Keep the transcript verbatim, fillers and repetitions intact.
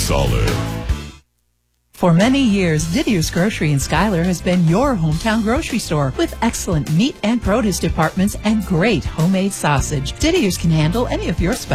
solid. For many years, Didier's Grocery in Schuyler has been your hometown grocery store with excellent meat and produce departments and great homemade sausage. Didier's can handle any of your special